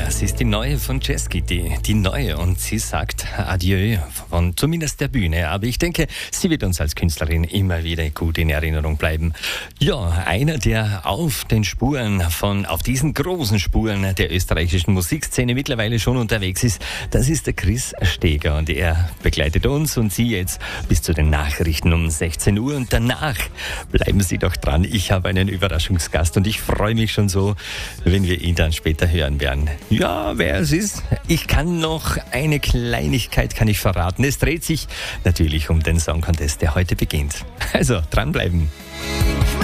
Das ist die neue von Jazz Kitty, die neue, und sie sagt Adieu von zumindest der Bühne, aber ich denke, sie wird uns als Künstlerin immer wieder gut in Erinnerung bleiben. Ja, einer, der auf diesen großen Spuren der österreichischen Musikszene mittlerweile schon unterwegs ist, das ist der Chris Steger, und er begleitet uns und Sie jetzt bis zu den Nachrichten um 16 Uhr, und danach bleiben Sie doch dran. Ich habe einen Überraschungsgast und ich freue mich schon so, wenn wir ihn dann später hören werden. Ja, wer es ist? Ich kann noch eine Kleinigkeit verraten. Es dreht sich natürlich um den Song Contest, der heute beginnt. Also, dranbleiben.